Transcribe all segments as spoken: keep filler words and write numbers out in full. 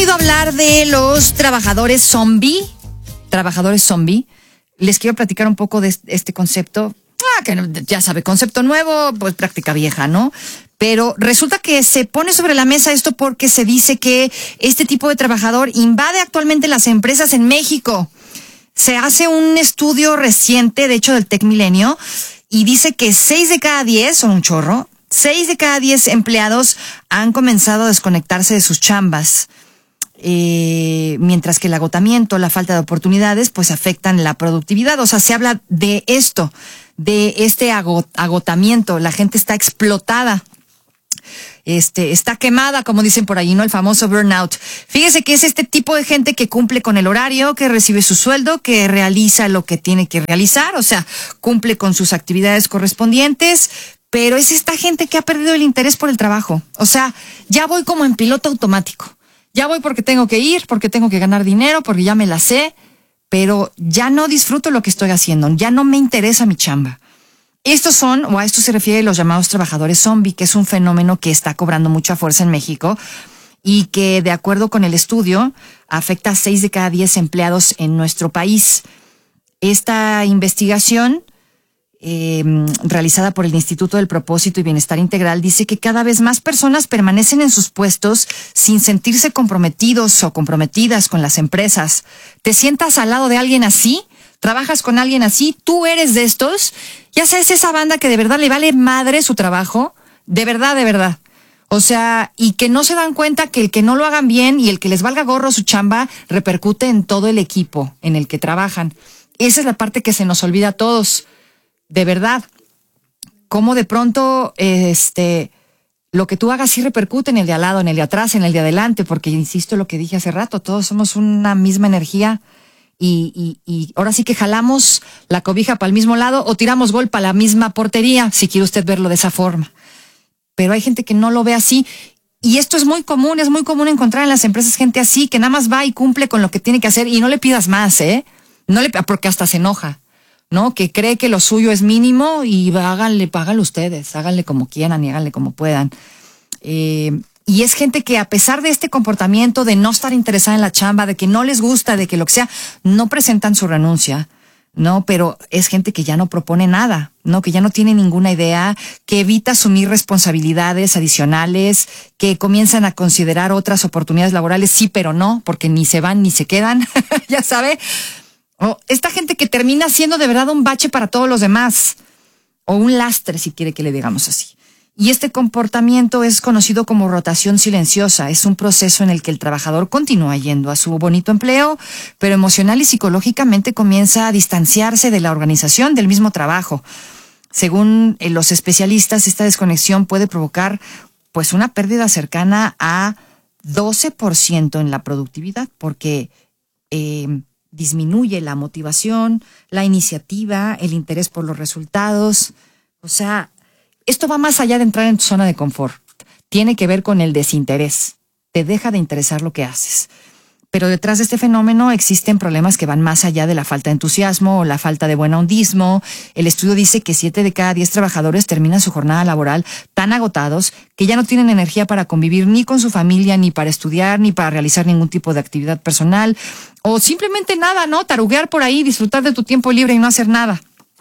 oído hablar de los trabajadores zombie? Trabajadores zombie. Les quiero platicar un poco de este concepto. Ah, que ya sabe, concepto nuevo, pues práctica vieja, ¿no? Pero resulta que se pone sobre la mesa esto porque se dice que este tipo de trabajador invade actualmente las empresas en México. Se hace un estudio reciente, de hecho, del TecMilenio, y dice que seis de cada diez, son un chorro, seis de cada diez empleados han comenzado a desconectarse de sus chambas. Eh, mientras que el agotamiento, la falta de oportunidades, pues afectan la productividad. O sea, se habla de esto, de este agot- agotamiento. La gente está explotada. Este, está quemada, como dicen por ahí, ¿no? El famoso burnout. Fíjese que es este tipo de gente que cumple con el horario, que recibe su sueldo, que realiza lo que tiene que realizar, o sea, cumple con sus actividades correspondientes, pero es esta gente que ha perdido el interés por el trabajo. O sea, ya voy como en piloto automático. Ya voy porque tengo que ir, porque tengo que ganar dinero, porque ya me la sé, pero ya no disfruto lo que estoy haciendo, ya no me interesa mi chamba. Estos son, o a esto se refiere los llamados trabajadores zombie, que es un fenómeno que está cobrando mucha fuerza en México y que, de acuerdo con el estudio, afecta a seis de cada diez empleados en nuestro país. Esta investigación, eh, realizada por el Instituto del Propósito y Bienestar Integral, dice que cada vez más personas permanecen en sus puestos sin sentirse comprometidos o comprometidas con las empresas. ¿Te sientas al lado de alguien así? ¿Trabajas con alguien así? ¿Tú eres de estos? Ya sabes, esa banda que de verdad le vale madre su trabajo, de verdad, de verdad. O sea, y que no se dan cuenta que el que no lo hagan bien y el que les valga gorro su chamba repercute en todo el equipo en el que trabajan. Esa es la parte que se nos olvida a todos. De verdad. Cómo de pronto, este, lo que tú hagas sí repercute en el de al lado, en el de atrás, en el de adelante, porque insisto lo que dije hace rato, todos somos una misma energía. Y, y, y ahora sí que jalamos la cobija para el mismo lado o tiramos gol para la misma portería, si quiere usted verlo de esa forma. Pero hay gente que no lo ve así. Y esto es muy común, es muy común encontrar en las empresas gente así, que nada más va y cumple con lo que tiene que hacer y no le pidas más, ¿eh? No le, porque hasta se enoja, ¿no? Que cree que lo suyo es mínimo y háganle, háganlo ustedes, háganle como quieran y háganle como puedan. Eh... Y es gente que, a pesar de este comportamiento de no estar interesada en la chamba, de que no les gusta, de que lo que sea, no presentan su renuncia, ¿no? Pero es gente que ya no propone nada, ¿no? Que ya no tiene ninguna idea, que evita asumir responsabilidades adicionales, que comienzan a considerar otras oportunidades laborales, sí, pero no, porque ni se van ni se quedan, ya sabe. O esta gente que termina siendo de verdad un bache para todos los demás, o un lastre, si quiere que le digamos así. Y este comportamiento es conocido como rotación silenciosa. Es un proceso en el que el trabajador continúa yendo a su bonito empleo, pero emocional y psicológicamente comienza a distanciarse de la organización del mismo trabajo. Según los especialistas, esta desconexión puede provocar pues una pérdida cercana a doce por ciento en la productividad, porque eh, disminuye la motivación, la iniciativa, el interés por los resultados. O sea, esto va más allá de entrar en tu zona de confort. Tiene que ver con el desinterés. Te deja de interesar lo que haces. Pero detrás de este fenómeno existen problemas que van más allá de la falta de entusiasmo o la falta de buen ondismo. El estudio dice que siete de cada diez trabajadores terminan su jornada laboral tan agotados que ya no tienen energía para convivir ni con su familia, ni para estudiar, ni para realizar ningún tipo de actividad personal. O simplemente nada, ¿no? Taruguear por ahí, disfrutar de tu tiempo libre y no hacer nada.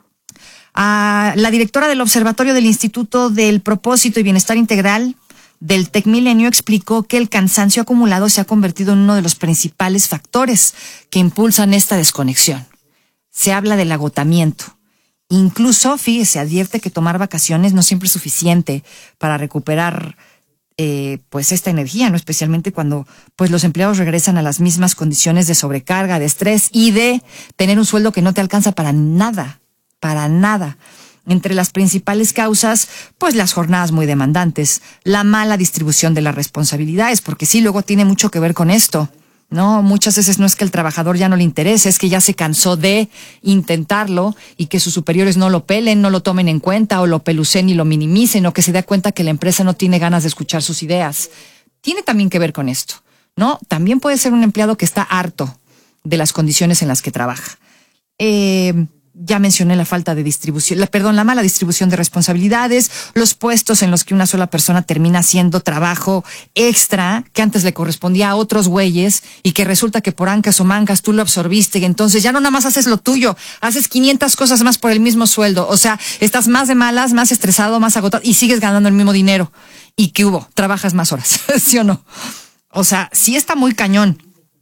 A la directora del Observatorio del Instituto del Propósito y Bienestar Integral del TecMilenio explicó que el cansancio acumulado se ha convertido en uno de los principales factores que impulsan esta desconexión. Se habla del agotamiento. Incluso, fíjese, advierte que tomar vacaciones no siempre es suficiente para recuperar eh, pues esta energía, ¿no? Especialmente cuando pues los empleados regresan a las mismas condiciones de sobrecarga, de estrés y de tener un sueldo que no te alcanza para nada. Para nada. Entre las principales causas, pues las jornadas muy demandantes, la mala distribución de las responsabilidades, porque sí, luego tiene mucho que ver con esto, ¿no? Muchas veces no es que el trabajador ya no le interese, es que ya se cansó de intentarlo y que sus superiores no lo pelen, no lo tomen en cuenta o lo pelucen y lo minimicen o que se dé cuenta que la empresa no tiene ganas de escuchar sus ideas. Tiene también que ver con esto, ¿no? También puede ser un empleado que está harto de las condiciones en las que trabaja. Eh... Ya mencioné la falta de distribución, la, perdón, la mala distribución de responsabilidades, los puestos en los que una sola persona termina haciendo trabajo extra que antes le correspondía a otros güeyes y que resulta que por ancas o mancas tú lo absorbiste y entonces ya no nada más haces lo tuyo, haces quinientas cosas más por el mismo sueldo. O sea, estás más de malas, más estresado, más agotado y sigues ganando el mismo dinero. ¿Y qué hubo? Trabajas más horas, ¿sí o no? O sea, sí está muy cañón.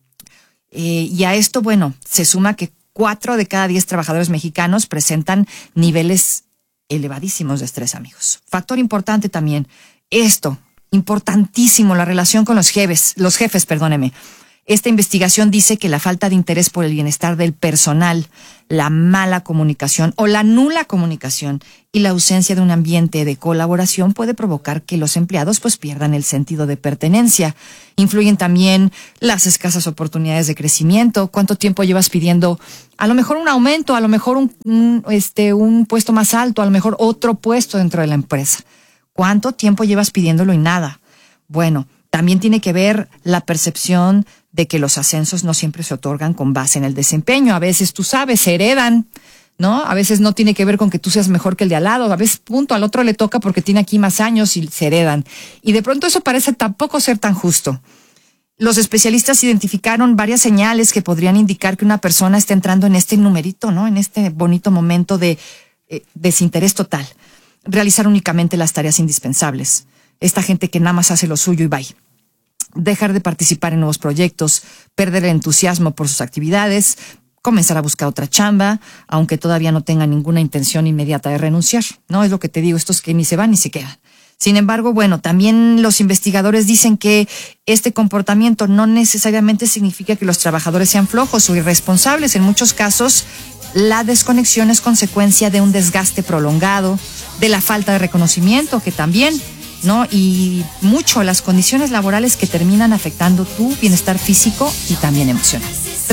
Eh, y a esto, bueno, se suma que cuatro de cada diez trabajadores mexicanos presentan niveles elevadísimos de estrés, amigos. Factor importante también, esto, importantísimo, la relación con los jefes, los jefes, perdóneme. Esta investigación dice que la falta de interés por el bienestar del personal, la mala comunicación o la nula comunicación y la ausencia de un ambiente de colaboración puede provocar que los empleados pues pierdan el sentido de pertenencia. Influyen también las escasas oportunidades de crecimiento. ¿Cuánto tiempo llevas pidiendo a lo mejor un aumento, a lo mejor un, un, este, un puesto más alto, a lo mejor otro puesto dentro de la empresa? ¿Cuánto tiempo llevas pidiéndolo y nada? Bueno, también tiene que ver la percepción de que los ascensos no siempre se otorgan con base en el desempeño. A veces, tú sabes, se heredan, ¿no? A veces no tiene que ver con que tú seas mejor que el de al lado. A veces, punto, al otro le toca porque tiene aquí más años y se heredan. Y de pronto eso parece tampoco ser tan justo. Los especialistas identificaron varias señales que podrían indicar que una persona está entrando en este numerito, ¿no? En este bonito momento de eh, desinterés total. Realizar únicamente las tareas indispensables. Esta gente que nada más hace lo suyo y bye. Dejar de participar en nuevos proyectos, perder el entusiasmo por sus actividades, comenzar a buscar otra chamba, aunque todavía no tenga ninguna intención inmediata de renunciar. No, es lo que te digo, estos que ni se van ni se quedan. Sin embargo, bueno, también los investigadores dicen que este comportamiento no necesariamente significa que los trabajadores sean flojos o irresponsables. En muchos casos, la desconexión es consecuencia de un desgaste prolongado, de la falta de reconocimiento, que también, ¿no? Y mucho las condiciones laborales que terminan afectando tu bienestar físico y también emocional.